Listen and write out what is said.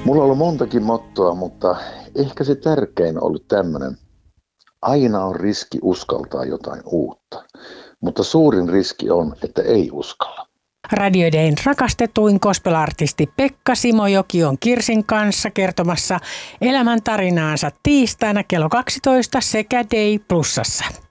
Mulla on ollut montakin mottoa, mutta ehkä se tärkein on ollut tämmöinen. Aina on riski uskaltaa jotain uutta, mutta suurin riski on, että ei uskalla. Radio Dayn rakastetuin gospel-artisti Pekka Simojoki on Kirsin kanssa kertomassa elämäntarinaansa tiistaina kello 12 sekä Day Plusassa.